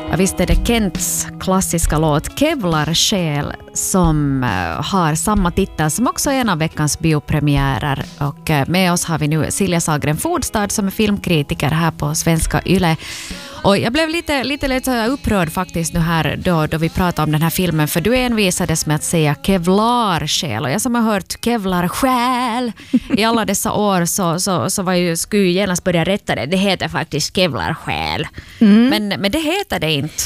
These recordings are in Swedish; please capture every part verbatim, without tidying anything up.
Ja, visst är det Kents klassiska låt Kevlar själ som har samma titel som också är en av veckans biopremiärer. Och med oss har vi nu Silja Sahlgren Fordstad som är filmkritiker här på Svenska Yle. Och jag blev lite, lite, lite upprörd faktiskt nu här då, då vi pratade om den här filmen, för du envisades med att säga Kevlar-själ, och jag som har hört Kevlar-själ i alla dessa år så, så, så var ju, skulle ju genast börja rätta det. Det heter faktiskt Kevlar-själ. Mm. Men, men det heter det inte.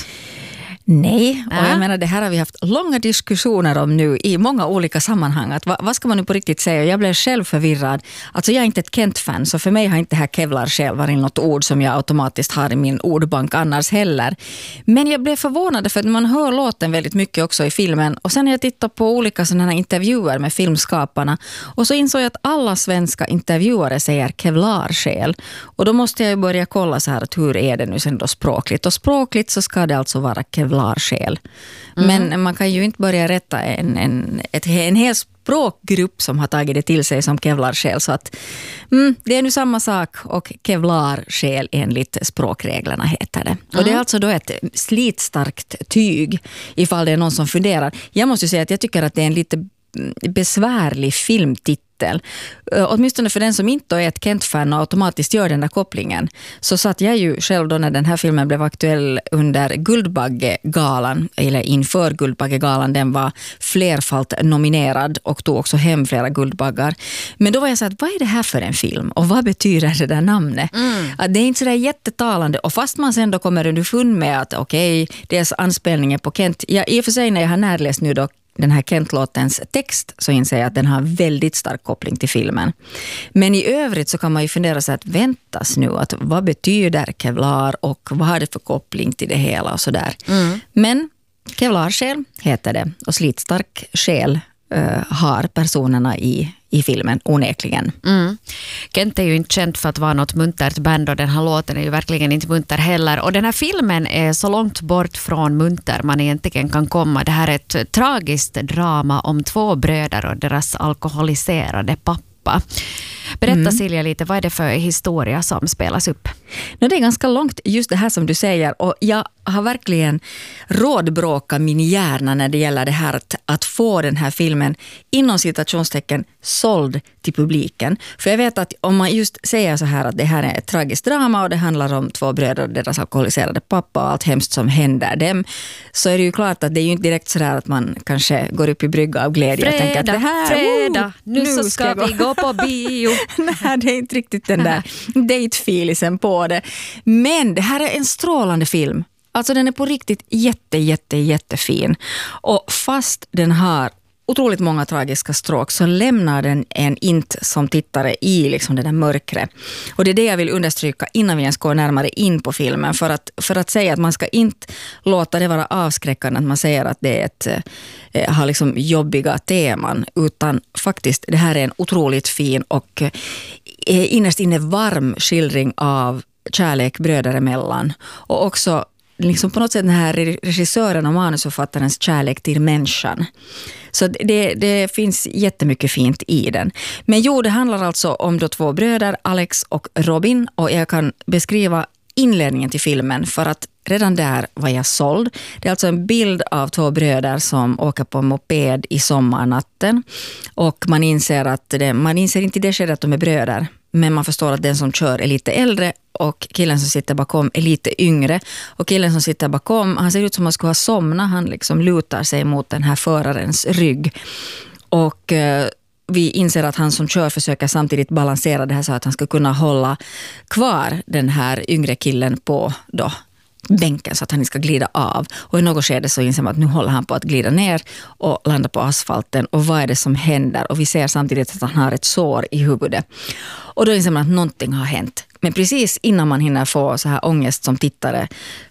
Nej, och jag menar det här har vi haft långa diskussioner om nu i många olika sammanhang. Att va, vad ska man nu på riktigt säga? Jag blev själv förvirrad. Alltså jag är inte ett Kent-fan, så för mig har inte det här Kevlar själv varit något ord som jag automatiskt har i min ordbank annars heller. Men jag blev förvånad för att man hör låten väldigt mycket också i filmen. Och sen har jag tittat på olika sådana här intervjuer med filmskaparna. Och så insåg jag att alla svenska intervjuare säger Kevlar själ. Och då måste jag ju börja kolla så här att hur är det nu sen då språkligt. Och språkligt så ska det alltså vara Kevlar själ. Mm. Men man kan ju inte börja rätta en, en, ett, en hel språkgrupp som har tagit det till sig som Kevlar-själ. Så att mm, det är nu samma sak, och Kevlar-själ enligt språkreglerna heter det. Mm. Och det är alltså då ett slitstarkt tyg, ifall det är någon som funderar. Jag måste säga att jag tycker att det är en lite besvärlig filmtitel. Åtminstone för den som inte är ett Kent-fan och automatiskt gör den där kopplingen. Så satt jag ju själv då när den här filmen blev aktuell under Guldbaggegalan, eller inför Guldbaggegalan. Den var flerfalt nominerad och tog också hem flera Guldbaggar. Men då var jag så att vad är det här för en film? Och vad betyder det där namnet? Mm. Att det är inte så där jättetalande. Och fast man sen då kommer underfund med att okej, okay, det är anspelningen på Kent. Ja, i och för sig när jag har närläst nu då den här Kent-låtens text så inser jag att den har väldigt stark koppling till filmen. Men i övrigt så kan man ju fundera sig att väntas nu att vad betyder Kevlar och vad har det för koppling till det hela och sådär. Mm. Men Kevlar-själ heter det, och slitstark själ uh, har personerna i i filmen, onekligen. Mm. Kent är ju inte känd för att vara något muntert band, och den här låten är ju verkligen inte munter heller. Och den här filmen är så långt bort från munter man egentligen kan komma. Det här är ett tragiskt drama om två bröder och deras alkoholiserade pappa. Berätta mm. Silja lite, vad är det för historia som spelas upp? No, det är ganska långt just det här som du säger, och jag har verkligen rådbråkat min hjärna när det gäller det här att, att få den här filmen inom citationstecken såld till publiken. För jag vet att om man just säger så här att det här är ett tragiskt drama och det handlar om två bröder och deras alkoholiserade pappa och allt hemskt som händer dem, så är det ju klart att det är ju inte direkt så där att man kanske går upp i brygga av glädje fredag, och tänker att det här, fredag, nu, nu så ska, ska vi gå på bio. Nej, det är inte riktigt den där date-feelisen på det. Men det här är en strålande film. Alltså den är på riktigt jätte, jätte, jättefin. Och fast den har otroligt många tragiska stråk så lämnar den en inte som tittare i liksom det där mörkret. Och det är det jag vill understryka innan vi ens går närmare in på filmen. För att, för att säga att man ska inte låta det vara avskräckande att man säger att det är ett, eh, har liksom jobbiga teman. Utan faktiskt, det här är en otroligt fin och eh, innerst inne varm skildring av kärlek bröder emellan. Och också liksom på något sätt den här regissören och manusförfattarens kärlek till människan. Så det, det finns jättemycket fint i den. Men jo, det handlar alltså om då två bröder, Alex och Robin. Och jag kan beskriva inledningen till filmen för att redan där var jag såld. Det är alltså en bild av två bröder som åker på moped i sommarnatten. Och man inser att det, man inser inte i det skedet att de är bröder. Men man förstår att den som kör är lite äldre och killen som sitter bakom är lite yngre. Och killen som sitter bakom, han ser ut som att han skulle ha somnat. Han liksom lutar sig mot den här förarens rygg. Och eh, vi inser att han som kör försöker samtidigt balansera det här så att han ska kunna hålla kvar den här yngre killen på då bänken så att han inte ska glida av. Och i något skede så inser man att nu håller han på att glida ner och landa på asfalten. Och vad är det som händer? Och vi ser samtidigt att han har ett sår i huvudet. Och då inser man att någonting har hänt. Men precis innan man hinner få så här ångest som tittare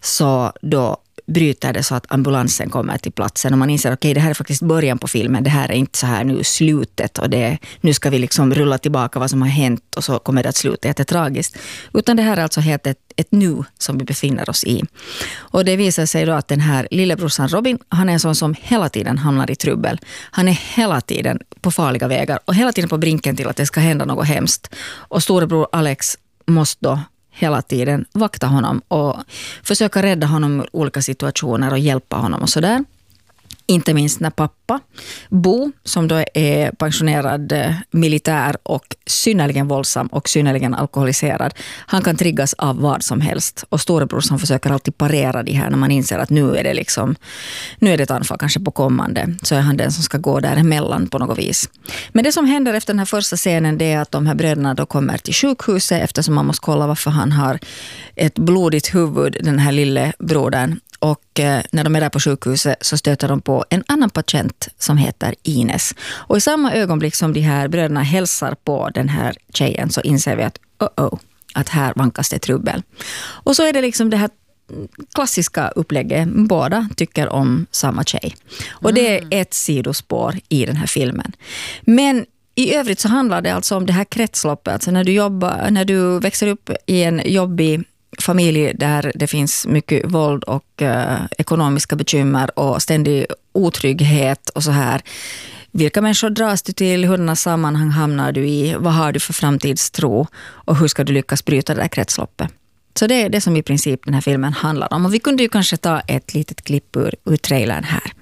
så då bryter det så att ambulansen kommer till platsen och man inser att okej, okay, det här är faktiskt början på filmen, det här är inte så här nu slutet och det, nu ska vi liksom rulla tillbaka vad som har hänt och så kommer det att sluta jättetragiskt, utan det här är alltså helt ett, ett nu som vi befinner oss i. Och det visar sig då att den här lillebrorsan Robin, han är en sån som hela tiden hamnar i trubbel. Han är hela tiden på farliga vägar och hela tiden på brinken till att det ska hända något hemskt. Och storebror Alex måste då hela tiden vakta honom och försöka rädda honom ur olika situationer och hjälpa honom och sådär. Inte minst när pappa, Bo, som då är pensionerad militär och synnerligen våldsam och synnerligen alkoholiserad, han kan triggas av vad som helst. Och storebror som försöker alltid parera det här när man inser att nu är det liksom, nu är det ett anfall kanske på kommande, så är han den som ska gå däremellan på något vis. Men det som händer efter den här första scenen, det är att de här bröderna då kommer till sjukhuset eftersom man måste kolla varför han har ett blodigt huvud, den här lille brodern. Och eh, när de är där på sjukhuset så stöter de på en annan patient som heter Ines. Och i samma ögonblick som de här bröderna hälsar på den här tjejen så inser vi att oh-oh, att här vankas det trubbel. Och så är det liksom det här klassiska upplägget. Båda tycker om samma tjej. Och det är ett sidospår i den här filmen. Men i övrigt så handlar det alltså om det här kretsloppet. Alltså när du jobbar, när du växer upp i en jobbig familj där det finns mycket våld och eh, ekonomiska bekymmer och ständig otrygghet och så här. Vilka människor dras du till? Hurdana sammanhang hamnar du i? Vad har du för framtidstro? Och hur ska du lyckas bryta det där kretsloppet? Så det är det som i princip den här filmen handlar om. Och vi kunde ju kanske ta ett litet klipp ur, ur trailern här.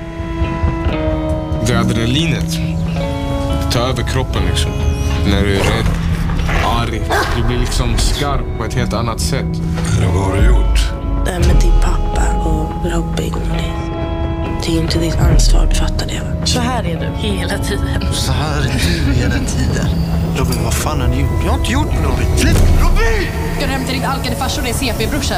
Det adrenalinet tar över kroppen liksom. När du är rädd, arg. Du blir liksom skarp på ett helt annat sätt. Vad har du gjort? Det här med din pappa och Robin och det. Det är ju inte ditt ansvar, du fattar det. Så här är du hela tiden. Så här är du hela tiden. Robin, vad fan har ni gjort? Jag har inte gjort något. Robin! Robin! Ska du hem till ditt alkade farsor och det C P-brorsor?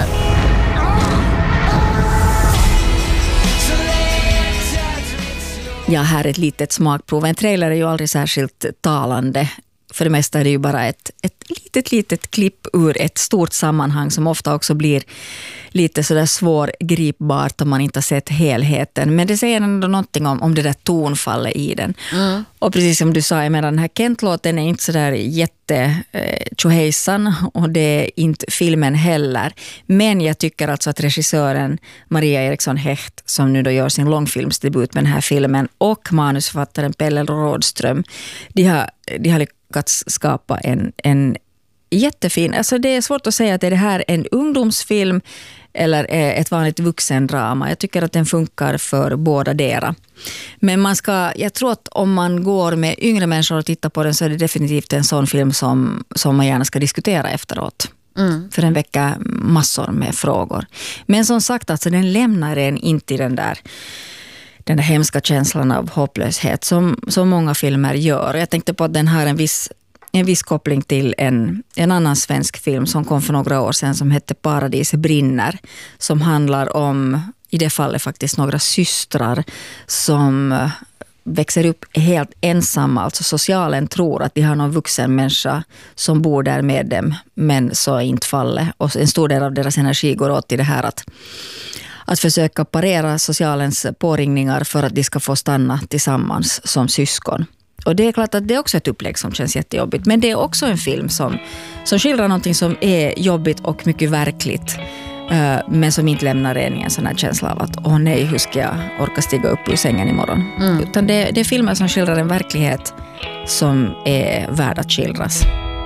Ja, här är ett litet smakprov. En trailer är ju aldrig särskilt talande. För det mesta är det ju bara ett, ett litet, litet klipp ur ett stort sammanhang som ofta också blir lite sådär svårgripbart om man inte har sett helheten. Men det säger ändå någonting om, om det där tonfallet i den. Mm. Och precis som du sa, jag menar, den här Kent-låten är inte sådär jätte eh, tjohejsan och det är inte filmen heller. Men jag tycker alltså att regissören Maria Eriksson Hecht, som nu då gör sin långfilmsdebut med den här filmen, och manusförfattaren Pelle Rådström, de har, de har lyckats skapa en, en jättefin, alltså det är svårt att säga att är det här en ungdomsfilm eller ett vanligt vuxendrama. Jag tycker att den funkar för båda dera. Men man ska, jag tror att om man går med yngre människor och tittar på den så är det definitivt en sån film som, som man gärna ska diskutera efteråt. Mm. För den väcker massor med frågor. Men som sagt, alltså, den lämnar en inte i den där den där hemska känslan av hopplöshet som, som många filmer gör. Jag tänkte på att den har en viss, en viss koppling till en, en annan svensk film som kom för några år sedan som hette Paradis brinner, som handlar om, i det fallet faktiskt, några systrar som växer upp helt ensamma. Alltså socialen tror att de har någon vuxen människa som bor där med dem, men så är inte fallet. Och en stor del av deras energi går åt i det här att att försöka parera socialens påringningar för att de ska få stanna tillsammans som syskon. Och det är klart att det är också ett upplägg som känns jättejobbigt. Men det är också en film som, som skildrar någonting som är jobbigt och mycket verkligt. Uh, men som inte lämnar en i en sån här känsla av att åh nej, hur ska jag orka stiga upp ur sängen imorgon? Mm. Utan det, det är filmer som skildrar en verklighet som är värd att skildras.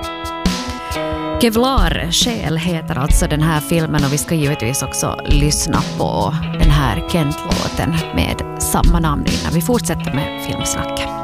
Kevlar själ heter alltså den här filmen och vi ska givetvis också lyssna på den här Kent-låten med samma namn innan vi fortsätter med filmsnacket.